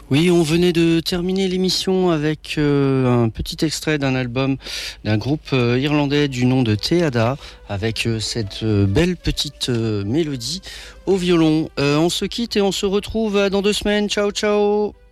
Oui, on venait de terminer l'émission avec un petit extrait d'un album d'un groupe irlandais du nom de Teada, avec cette belle petite mélodie au violon. On se quitte et on se retrouve dans 2 semaines. Ciao, ciao!